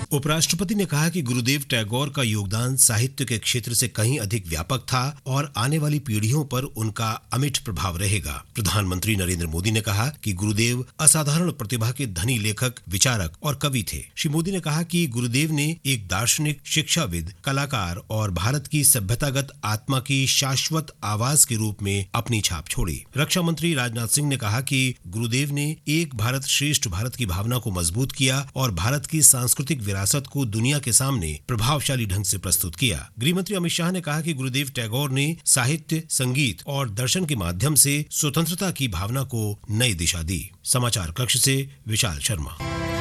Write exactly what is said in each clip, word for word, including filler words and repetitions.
उपराष्ट्रपति ने कहा कि गुरुदेव टैगोर का योगदान साहित्य के क्षेत्र से कहीं अधिक व्यापक था और आने वाली पीढ़ियों पर उनका अमिट प्रभाव रहेगा। प्रधानमंत्री नरेंद्र मोदी ने कहा कि गुरुदेव असाधारण प्रतिभा के धनी लेखक, विचारक और कवि थे। श्री मोदी ने कहा कि गुरुदेव ने एक दार्शनिक, शिक्षाविद, कलाकार और भारत की सभ्यतागत आत्मा की शाश्वत आवाज के रूप में अपनी छाप छोड़ी। रक्षा मंत्री राजनाथ सिंह ने कहा कि गुरुदेव ने एक भारत श्रेष्ठ भारत की भावना को मजबूत किया और भारत की सांस्कृतिक विरासत को दुनिया के सामने प्रभावशाली ढंग से प्रस्तुत किया। गृह मंत्री अमित शाह ने कहा कि गुरुदेव टैगोर ने साहित्य, संगीत और दर्शन के माध्यम से स्वतंत्रता की भावना को नई दिशा दी। समाचार कक्ष से विशाल शर्मा।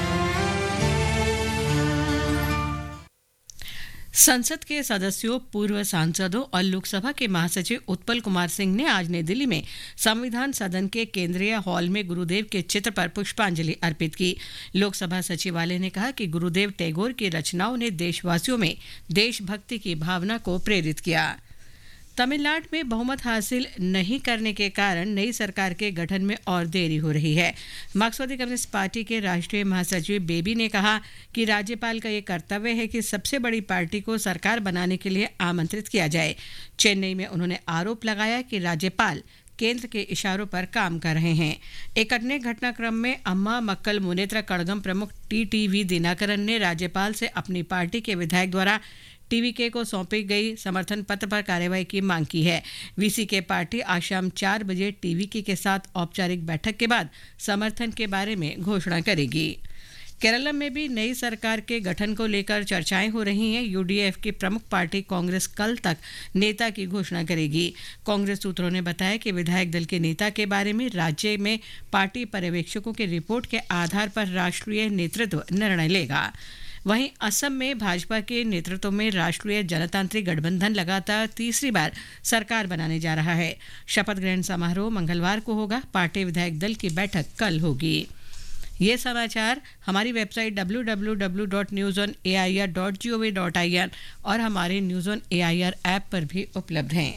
संसद के सदस्यों, पूर्व सांसदों और लोकसभा के महासचिव उत्पल कुमार सिंह ने आज नई दिल्ली में संविधान सदन के केंद्रीय हॉल में गुरुदेव के चित्र पर पुष्पांजलि अर्पित की। लोकसभा सचिवालय ने कहा कि गुरुदेव टैगोर की रचनाओं ने देशवासियों में देशभक्ति की भावना को प्रेरित किया। तमिलनाडु में बहुमत हासिल नहीं करने के कारण नई सरकार के गठन में और देरी हो रही है। मार्क्सवादी कम्युनिस्ट पार्टी के राष्ट्रीय महासचिव बेबी ने कहा कि राज्यपाल का ये कर्तव्य है कि सबसे बड़ी पार्टी को सरकार बनाने के लिए आमंत्रित किया जाए। चेन्नई में उन्होंने आरोप लगाया कि राज्यपाल केंद्र के इशारों पर काम कर रहे हैं। एक अन्य घटनाक्रम में अम्मा मक्कल मुनेत्र कड़गम प्रमुख टीटीवी दिनाकरन ने राज्यपाल से अपनी पार्टी के विधायक द्वारा टीवीके को सौंपी गई समर्थन पत्र पर कार्रवाई की मांग की है। वीसीके पार्टी आज शाम चार बजे टीवीके के साथ औपचारिक बैठक के बाद समर्थन के बारे में घोषणा करेगी। केरल में भी नई सरकार के गठन को लेकर चर्चाएं हो रही हैं। यूडीएफ की प्रमुख पार्टी कांग्रेस कल तक नेता की घोषणा करेगी। कांग्रेस सूत्रों ने बताया कि विधायक दल के नेता के बारे में राज्य में पार्टी पर्यवेक्षकों की रिपोर्ट के आधार पर राष्ट्रीय नेतृत्व निर्णय लेगा। वहीं असम में भाजपा के नेतृत्व में राष्ट्रीय जनतांत्रिक गठबंधन लगातार तीसरी बार सरकार बनाने जा रहा है। शपथ ग्रहण समारोह मंगलवार को होगा। पार्टी विधायक दल की बैठक कल होगी। ये समाचार हमारी website W W W dot news on A I R dot G O V dot I N और हमारे news on A I R app पर भी उपलब्ध हैं।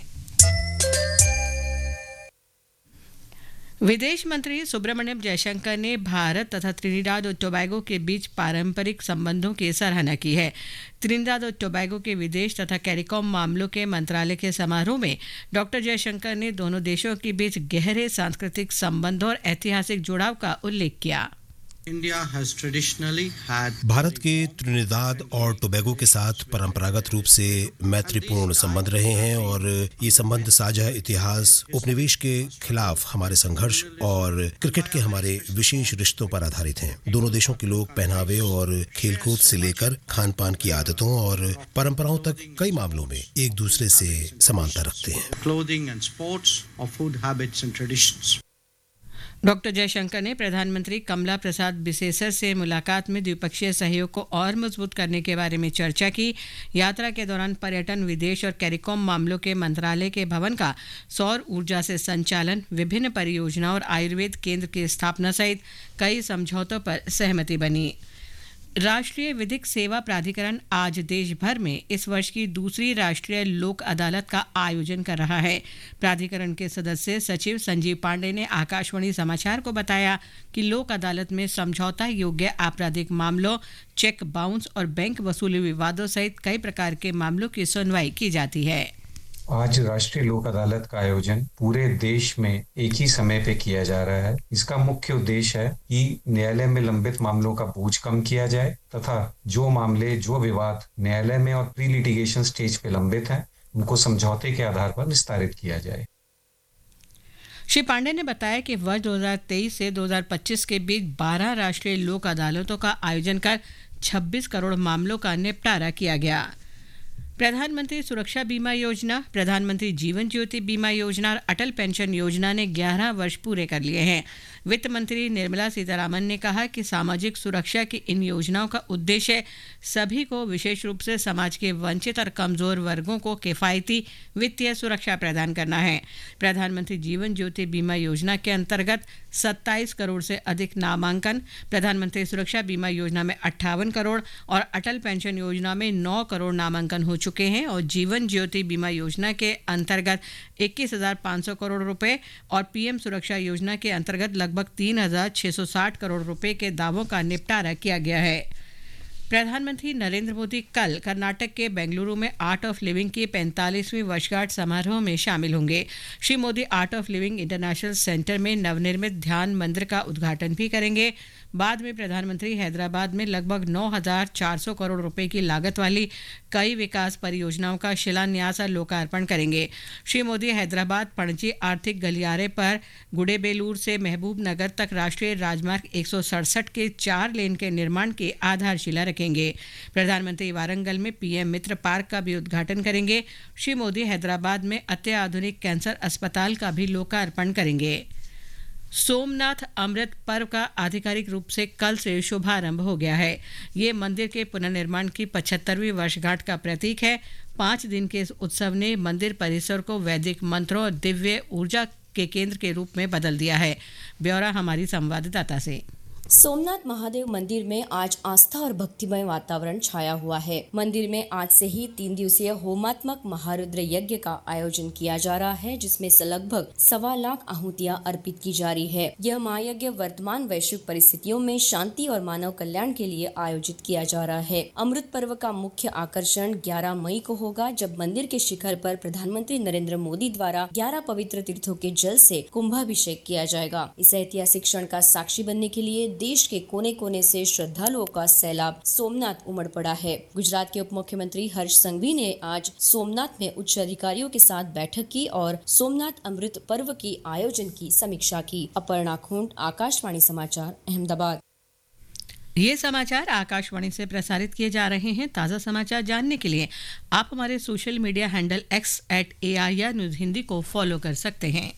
विदेश मंत्री सुब्रमण्यम जयशंकर ने भारत तथा त्रिनिदाद और टोबैगो के बीच पारंपरिक संबंधों की सराहना की है। त्रिनिदाद और टोबैगो के विदेश तथा कैरिकॉम मामलों के मंत्रालय के समारोह में डॉक्टर जयशंकर ने दोनों देशों के बीच गहरे सांस्कृतिक संबंधों और ऐतिहासिक जुड़ाव का उल्लेख किया। भारत के त्रिनिदाद और टोबैगो के साथ परंपरागत रूप से मैत्रीपूर्ण संबंध रहे हैं और ये संबंध साझा इतिहास, उपनिवेश के खिलाफ हमारे संघर्ष और क्रिकेट के हमारे विशेष रिश्तों पर आधारित हैं। दोनों देशों के लोग पहनावे और खेलकूद से लेकर खान पान की आदतों और परंपराओं तक कई मामलों में एक दूसरे से समानता रखते हैं। डॉक्टर जयशंकर ने प्रधानमंत्री कमला प्रसाद बिसेसर से मुलाकात में द्विपक्षीय सहयोग को और मजबूत करने के बारे में चर्चा की। यात्रा के दौरान पर्यटन, विदेश और कैरिकॉम मामलों के मंत्रालय के भवन का सौर ऊर्जा से संचालन, विभिन्न परियोजनाओं और आयुर्वेद केंद्र की स्थापना सहित कई समझौतों पर सहमति बनी। राष्ट्रीय विधिक सेवा प्राधिकरण आज देश भर में इस वर्ष की दूसरी राष्ट्रीय लोक अदालत का आयोजन कर रहा है। प्राधिकरण के सदस्य सचिव संजीव पांडे ने आकाशवाणी समाचार को बताया कि लोक अदालत में समझौता योग्य आपराधिक मामलों, चेक बाउंस और बैंक वसूली विवादों सहित कई प्रकार के मामलों की सुनवाई की जाती है। आज राष्ट्रीय लोक अदालत का आयोजन पूरे देश में एक ही समय पे किया जा रहा है। इसका मुख्य उद्देश्य है कि न्यायालय में लंबित मामलों का बोझ कम किया जाए तथा जो मामले, जो विवाद न्यायालय में और प्री लिटिगेशन स्टेज पे लंबित हैं, उनको समझौते के आधार पर निस्तारित किया जाए। श्री पांडे ने बताया कि वर्ष दो हज़ार तेईस से दो हज़ार पच्चीस के बीच बारह राष्ट्रीय लोक अदालतों का आयोजन कर छब्बीस करोड़ मामलों का निपटारा किया गया। प्रधानमंत्री सुरक्षा बीमा योजना, प्रधानमंत्री जीवन ज्योति बीमा योजना और अटल पेंशन योजना ने ग्यारह वर्ष पूरे कर लिए हैं। वित्त मंत्री निर्मला सीतारामन ने कहा कि सामाजिक सुरक्षा की इन योजनाओं का उद्देश्य सभी को, विशेष रूप से समाज के वंचित और कमजोर वर्गों को किफायती वित्तीय सुरक्षा प्रदान करना है। प्रधानमंत्री जीवन ज्योति बीमा योजना के अंतर्गत सत्ताईस करोड़ से अधिक नामांकन, प्रधानमंत्री सुरक्षा बीमा योजना में अट्ठावन करोड़ और अटल पेंशन योजना में नौ करोड़ नामांकन हो चुके हैं और जीवन ज्योति बीमा योजना के अंतर्गत इक्कीस हजार पाँच सौ करोड़ रुपए और पीएम सुरक्षा योजना के अंतर्गत लगभग तीन हजार छः सौ साठ करोड़ रुपए के दावों का निपटारा किया गया है। प्रधानमंत्री नरेंद्र मोदी कल कर्नाटक के बेंगलुरु में आर्ट ऑफ लिविंग की पैंतालीसवीं वर्षगांठ समारोह में शामिल होंगे। Shri Modi art of living international centre में नवनिर्मित ध्यान मंदिर का उद्घाटन भी करेंगे। बाद में प्रधानमंत्री हैदराबाद में लगभग नौ हज़ार चार सौ करोड़ रुपए की लागत वाली कई विकास परियोजनाओं का शिलान्यास और लोकार्पण करेंगे। श्री मोदी हैदराबाद पणजी आर्थिक गलियारे पर गुडेबेलूर से महबूब नगर तक राष्ट्रीय राजमार्ग एक सौ सड़सठ के चार लेन के निर्माण की आधारशिला रखेंगे। प्रधानमंत्री वारंगल में पीएम मित्र पार्क का भी उद्घाटन करेंगे। श्री मोदी हैदराबाद में अत्याधुनिक कैंसर अस्पताल का भी लोकार्पण करेंगे। सोमनाथ अमृत पर्व का आधिकारिक रूप से कल से शुभारंभ हो गया है। ये मंदिर के पुनर्निर्माण की पचहत्तरवीं वर्षगांठ का प्रतीक है। पाँच दिन के इस उत्सव ने मंदिर परिसर को वैदिक मंत्रों और दिव्य ऊर्जा के केंद्र के रूप में बदल दिया है। ब्यौरा हमारी संवाददाता से। सोमनाथ महादेव मंदिर में आज आस्था और भक्तिमय वातावरण छाया हुआ है। मंदिर में आज से ही तीन दिवसीय होमात्मक महारुद्र यज्ञ का आयोजन किया जा रहा है, जिसमें से लगभग सवा लाख आहुतियां अर्पित की जा रही है। यह महायज्ञ वर्तमान वैश्विक परिस्थितियों में शांति और मानव कल्याण के लिए आयोजित किया जा रहा है। अमृत पर्व का मुख्य आकर्षण ग्यारह मई को होगा, जब मंदिर के शिखर पर प्रधानमंत्री नरेंद्र मोदी द्वारा ग्यारह पवित्र तीर्थों के जल से कुंभाभिषेक किया जाएगा। इस ऐतिहासिक क्षण का साक्षी बनने के लिए देश के कोने कोने से श्रद्धालुओं का सैलाब सोमनाथ उमड़ पड़ा है। गुजरात के उप मुख्यमंत्री हर्ष संघवी ने आज सोमनाथ में उच्च अधिकारियों के साथ बैठक की और सोमनाथ अमृत पर्व की आयोजन की समीक्षा की। अपर्णा खूंट, आकाशवाणी समाचार, अहमदाबाद। ये समाचार आकाशवाणी से प्रसारित किए जा रहे हैं। ताज़ा समाचार जानने के लिए आप हमारे social media handle x eight A I R news Hindi को फॉलो कर सकते हैं।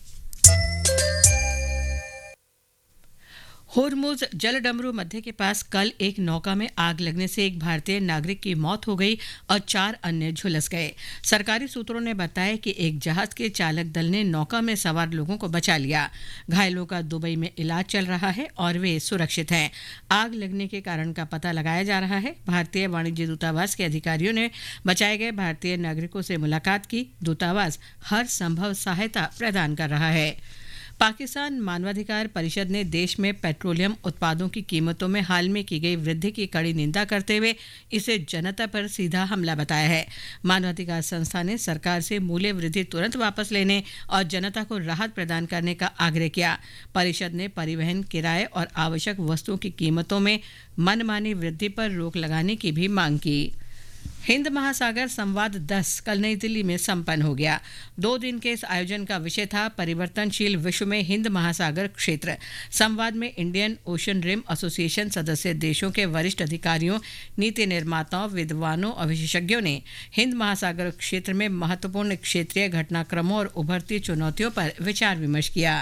होर्मुज जलडमरू मध्य के पास कल एक नौका में आग लगने से एक भारतीय नागरिक की मौत हो गई और चार अन्य झुलस गए। सरकारी सूत्रों ने बताया कि एक जहाज के चालक दल ने नौका में सवार लोगों को बचा लिया। घायलों का दुबई में इलाज चल रहा है और वे सुरक्षित हैं। आग लगने के कारण का पता लगाया जा रहा है। भारतीय वाणिज्य दूतावास के अधिकारियों ने बचाए गए भारतीय नागरिकों से मुलाकात की। दूतावास हर संभव सहायता प्रदान कर रहा है। पाकिस्तान मानवाधिकार परिषद ने देश में पेट्रोलियम उत्पादों की कीमतों में हाल में की गई वृद्धि की कड़ी निंदा करते हुए इसे जनता पर सीधा हमला बताया है। मानवाधिकार संस्था ने सरकार से मूल्य वृद्धि तुरंत वापस लेने और जनता को राहत प्रदान करने का आग्रह किया। परिषद ने परिवहन, किराए और आवश्यक वस्तुओं की कीमतों में मनमानी वृद्धि पर रोक लगाने की भी मांग की। हिंद महासागर संवाद दस कल नई दिल्ली में संपन्न हो गया। दो दिन के इस आयोजन का विषय था परिवर्तनशील विश्व में हिंद महासागर क्षेत्र। संवाद में इंडियन ओशन रिम एसोसिएशन सदस्य देशों के वरिष्ठ अधिकारियों, नीति निर्माताओं, विद्वानों और विशेषज्ञों ने हिंद महासागर क्षेत्र में महत्वपूर्ण क्षेत्रीय घटनाक्रमों और उभरती चुनौतियों पर विचार विमर्श किया।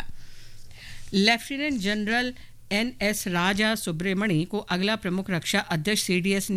लेफ्टिनेंट जनरल एन एस राजा सुब्रमणि को अगला प्रमुख रक्षा अध्यक्ष सी डी एस